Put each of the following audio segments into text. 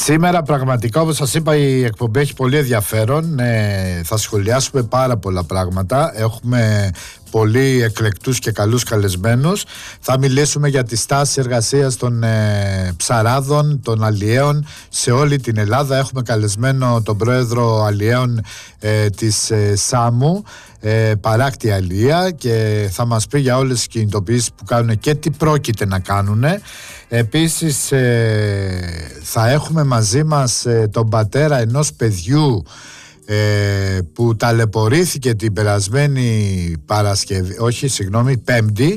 Σήμερα πραγματικά, όπως σας είπα, η εκπομπή έχει πολύ ενδιαφέρον. Θα σχολιάσουμε πάρα πολλά πράγματα. Έχουμε πολύ εκλεκτούς και καλούς καλεσμένους. Θα μιλήσουμε για τη στάση εργασίας των ψαράδων, των αλλιέων σε όλη την Ελλάδα. Έχουμε καλεσμένο τον πρόεδρο αλλιέων της ΣΑΜΟΥ, παράκτη αλλιεία, και θα μας πει για όλες τις κινητοποιήσεις που κάνουν και τι πρόκειται να κάνουν. Επίσης θα έχουμε μαζί μας τον πατέρα ενός παιδιού που ταλαιπωρήθηκε την περασμένη Πέμπτη,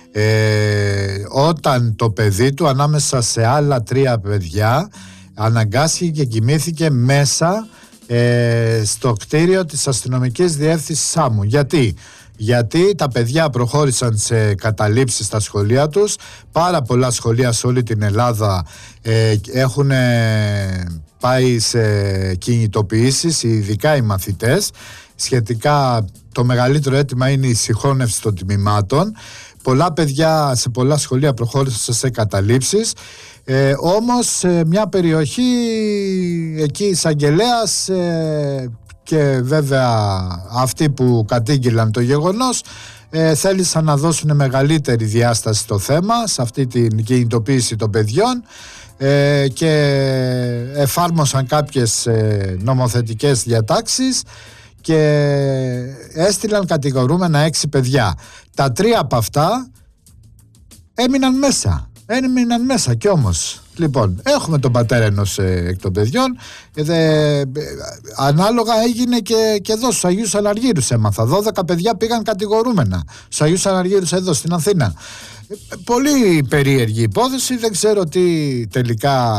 όταν το παιδί του ανάμεσα σε άλλα 3 παιδιά αναγκάστηκε και κοιμήθηκε μέσα στο κτίριο της αστυνομικής διεύθυνσης ΣΑΜΟΥ. Γιατί τα παιδιά προχώρησαν σε καταλήψεις στα σχολεία τους. Πάρα πολλά σχολεία σε όλη την Ελλάδα έχουν πάει σε κινητοποιήσεις, ειδικά οι μαθητές. Σχετικά το μεγαλύτερο αίτημα είναι η συγχώνευση των τμήματων. Πολλά παιδιά σε πολλά σχολεία προχώρησαν σε καταλήψεις. Όμως μια περιοχή εκεί εισαγγελέας και βέβαια αυτοί που κατήγγειλαν το γεγονός θέλησαν να δώσουν μεγαλύτερη διάσταση στο θέμα, σε αυτή την κινητοποίηση των παιδιών, και εφάρμοσαν κάποιες νομοθετικές διατάξεις και έστειλαν κατηγορούμενα 6 παιδιά. Τα 3 από αυτά έμειναν μέσα κι όμως. Λοιπόν, έχουμε τον πατέρα ενός εκ των παιδιών. Ανάλογα έγινε και εδώ στους Αγίους Αναργύρους, έμαθα. 12 παιδιά πήγαν κατηγορούμενα στους Αγίους Αναργύρους εδώ στην Αθήνα. Πολύ περίεργη υπόθεση. Δεν ξέρω τι τελικά.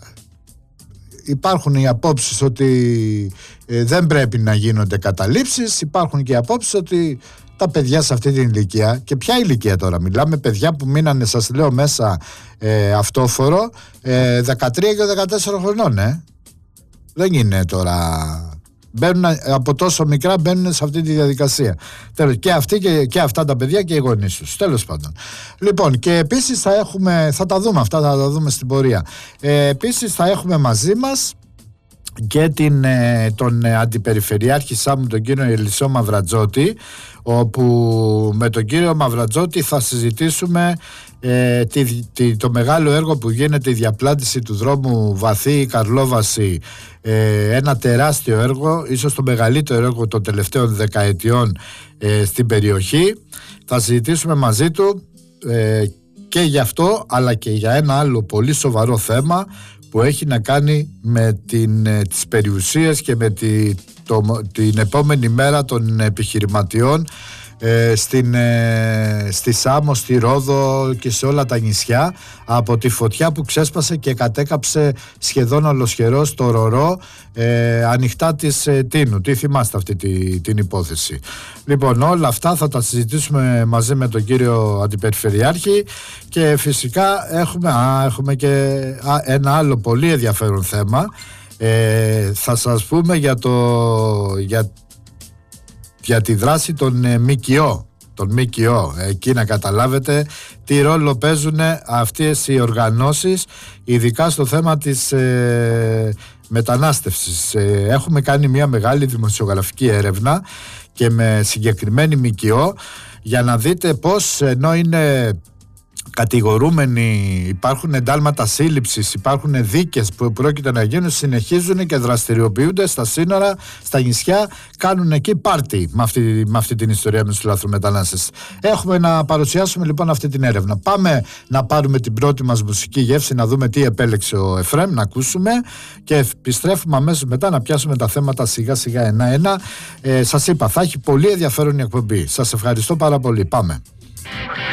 Υπάρχουν οι απόψεις ότι δεν πρέπει να γίνονται καταλήψεις. Υπάρχουν και οι απόψεις ότι τα παιδιά σε αυτή την ηλικία, και ποια ηλικία τώρα μιλάμε, παιδιά που μείνανε, σας λέω, μέσα αυτόφορο, 13 και 14 χρονών, δεν είναι τώρα. Μπαίνουν, από τόσο μικρά μπαίνουν σε αυτή τη διαδικασία. Τέλος, και αυτοί και αυτά τα παιδιά και οι γονείς τους. Τέλος πάντων. Λοιπόν, και επίσης θα τα δούμε αυτά, θα τα δούμε στην πορεία. Επίσης θα έχουμε μαζί μας και τον Αντιπεριφερειάρχη ΣΑΜΟΥ, τον κύριο Ελισσό Μαυρατζώτη, όπου με τον κύριο Μαυρατζώτη θα συζητήσουμε το μεγάλο έργο που γίνεται, η διαπλάτηση του δρόμου Βαθύ Καρλόβαση, ένα τεράστιο έργο, ίσως το μεγαλύτερο έργο των τελευταίων δεκαετιών στην περιοχή. Θα συζητήσουμε μαζί του και για αυτό, αλλά και για ένα άλλο πολύ σοβαρό θέμα που έχει να κάνει με τις περιουσίες και με την επόμενη μέρα των επιχειρηματιών στη Σάμο, στη Ρόδο και σε όλα τα νησιά, από τη φωτιά που ξέσπασε και κατέκαψε σχεδόν ολοσχερός το Ρορό, ανοιχτά της Τίνου. Τι θυμάστε αυτή την υπόθεση? Λοιπόν, όλα αυτά θα τα συζητήσουμε μαζί με τον κύριο Αντιπεριφερειάρχη, και φυσικά έχουμε και ένα άλλο πολύ ενδιαφέρον θέμα. Θα σας πούμε για τη δράση των ΜΚΟ. Εκεί να καταλάβετε τι ρόλο παίζουν αυτές οι οργανώσεις, ειδικά στο θέμα της μετανάστευσης. Έχουμε κάνει μια μεγάλη δημοσιογραφική έρευνα και με συγκεκριμένη ΜΚΟ, για να δείτε πώς, ενώ είναι κατηγορούμενοι, υπάρχουν εντάλματα σύλληψης, υπάρχουν δίκες που πρόκειται να γίνουν, συνεχίζουν και δραστηριοποιούνται στα σύνορα, στα νησιά, κάνουν εκεί πάρτι με αυτή την ιστορία με τους λαθρομετανάστες. Έχουμε να παρουσιάσουμε λοιπόν αυτή την έρευνα. Πάμε να πάρουμε την πρώτη μας μουσική γεύση, να δούμε τι επέλεξε ο Εφραίμ, να ακούσουμε, και επιστρέφουμε αμέσως μετά να πιάσουμε τα θέματα σιγά σιγά ένα-ένα. Σας είπα, θα έχει πολύ ενδιαφέρον η εκπομπή. Σας ευχαριστώ πάρα πολύ. Πάμε.